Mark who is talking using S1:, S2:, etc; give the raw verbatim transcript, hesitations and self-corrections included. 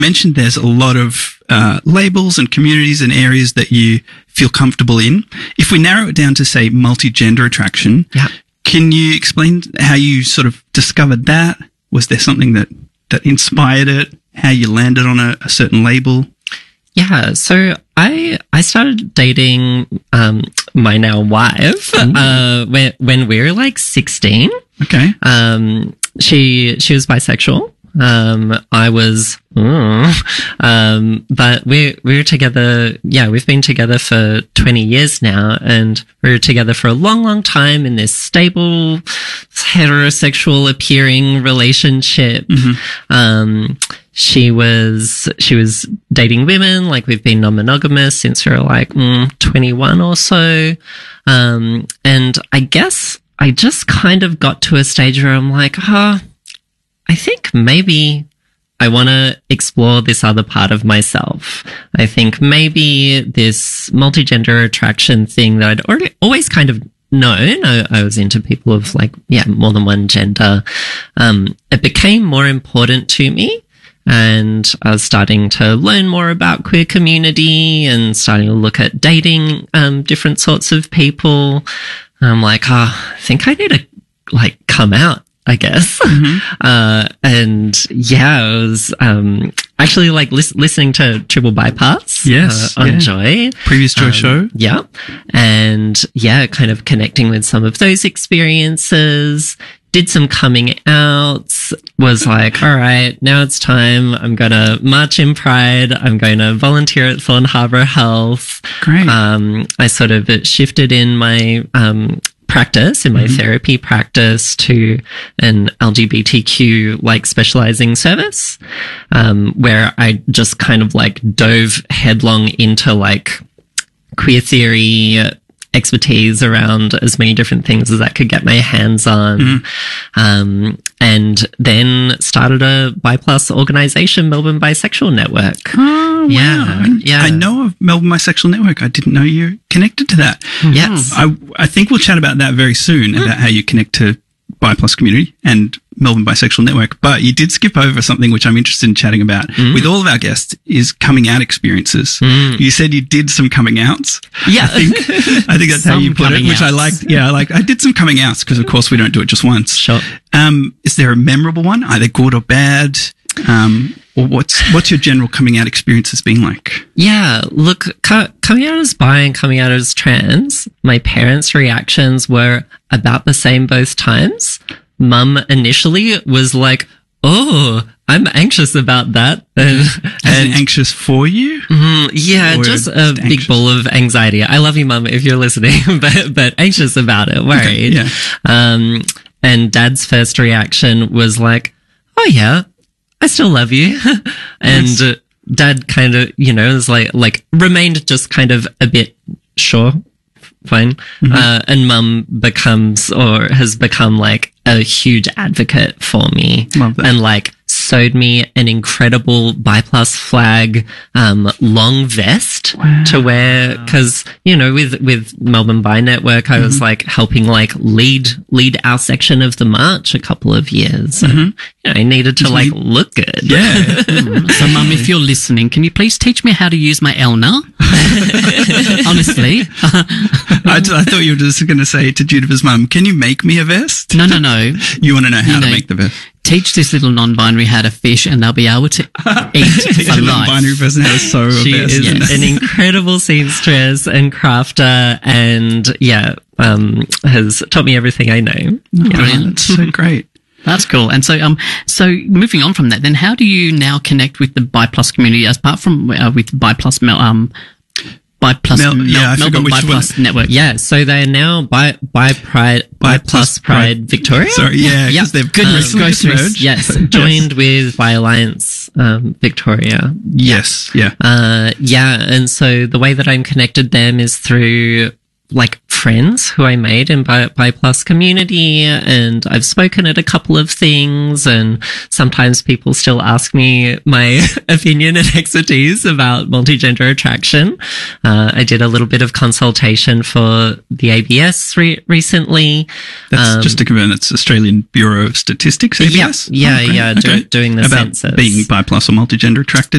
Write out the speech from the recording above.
S1: mentioned there's a lot of uh, labels and communities and areas that you feel comfortable in. If we narrow it down to, say, multi-gender attraction,
S2: yeah.
S1: can you explain how you sort of discovered that? Was there something that, that inspired it? How you landed on a, a certain label?
S2: Yeah, so I I started dating um my now wife uh when when we were like sixteen.
S1: Okay.
S2: Um she she was bisexual. Um I was mm, um but we we were together, yeah, we've been together for twenty years now, and we were together for a long long time in this stable heterosexual appearing relationship. Mm-hmm. Um She was, she was dating women, like we've been non-monogamous since we were like mm, twenty-one or so. Um, and I guess I just kind of got to a stage where I'm like, huh, I think maybe I want to explore this other part of myself. I think maybe this multigender attraction thing that I'd already, always kind of known. I, I was into people of like, yeah, more than one gender. Um, it became more important to me. And I was starting to learn more about queer community and starting to look at dating, um, different sorts of people. And I'm like, oh, I think I need to like come out, I guess. Mm-hmm. Uh, and yeah, I was, um, actually like lis- listening to Triple Bypass.
S1: Yes.
S2: Uh, on
S1: yeah.
S2: Joy.
S1: Previous Joy
S2: um,
S1: show.
S2: Yeah. And yeah, kind of connecting with some of those experiences. Did some coming outs, was like, all right, now it's time. I'm going to march in Pride. I'm going to volunteer at Thorn Harbour Health.
S1: Great.
S2: Um, I sort of shifted in my, um, practice, in my mm-hmm. therapy practice to an L G B T Q like specializing service, um, where I just kind of like dove headlong into like queer theory, expertise around as many different things as I could get my hands on. Mm-hmm. Um, and then started a Bi Plus organization, Melbourne Bisexual Network.
S1: Oh,
S2: yeah.
S1: Wow.
S2: Yeah.
S1: I know of Melbourne Bisexual Network. I didn't know you're connected to that.
S2: Yes.
S1: I, I think we'll chat about that very soon, mm. about how you connect to Bi Plus community and Melbourne Bisexual Network. But you did skip over something which I'm interested in chatting about mm. with all of our guests, is coming out experiences. Mm. You said you did some coming outs.
S2: Yeah.
S1: I think, I think that's how you put it, which outs. I liked. Yeah, I like, I did some coming outs because of course we don't do it just once.
S2: Sure.
S1: Um, is there a memorable one, either good or bad? Um, or what's, what's your general coming out experiences been like?
S2: Yeah, look, co- coming out as bi and coming out as trans, my parents' reactions were about the same both times. Mum initially was like, oh, I'm anxious about that. And,
S1: and anxious for you?
S2: Mm, yeah, or just a just big ball of anxiety. I love you, Mum, if you're listening, but, but anxious about it, worried. Okay,
S1: yeah.
S2: Um, and Dad's first reaction was like, oh yeah, I still love you. And nice. uh, Dad kind of, you know, is like, like remained just kind of a bit sure. Fine. Mm-hmm. Uh, and Mum becomes or has become like a huge advocate for me.
S1: Love that.
S2: And like sewed me an incredible Bi Plus flag, um, long vest wow. to wear. Cause, you know, with, with Melbourne Bi Network, I mm-hmm. was like helping like lead, lead our section of the march a couple of years. Mm-hmm. And, you know, I needed to like look good.
S1: Yeah.
S3: mm. So Mum, if you're listening, can you please teach me how to use my Elna? Honestly.
S1: I, I thought you were just going to say to Juniper's mum, can you make me a vest?
S3: No, no, no.
S1: You want to know how
S3: you
S1: to
S3: know,
S1: make the vest?
S3: Teach this little non-binary how to fish and they'll be able to eat for life.
S1: Non-binary person how to sew a
S2: she
S1: vest.
S2: She is
S1: yes.
S2: an incredible seamstress and crafter and, yeah, um, has taught me everything I know.
S1: Oh,
S2: yeah.
S1: Brilliant. That's so great.
S3: That's cool. And so, um, so moving on from that, then how do you now connect with the Bi Plus community as apart from uh, with Bi Plus, um, Bi Plus,
S1: Mel-
S3: Mel-
S1: yeah,
S3: Melbourne Bi Plus Network?
S2: Yeah, so they are now Bi Bi Pride Bi Plus Pride, Pride Victoria.
S1: Sorry, yeah, because
S2: yeah.
S1: they've
S3: goodness
S2: um,
S3: gracious.
S2: Yes, joined with Bi Alliance um, Victoria.
S1: Yes, yeah,
S2: uh, yeah, and so the way that I'm connected them is through like friends who I made in Bi, Bi Plus community, and I've spoken at a couple of things, and sometimes people still ask me my opinion and expertise about multigender attraction. Uh, I did a little bit of consultation for the A B S re- recently.
S1: That's
S2: um,
S1: just to confirm, that's Australian Bureau of Statistics, A B S?
S2: Yeah, yeah,
S1: oh,
S2: yeah, do, doing the
S1: about
S2: census.
S1: being bi plus or multigender attracted.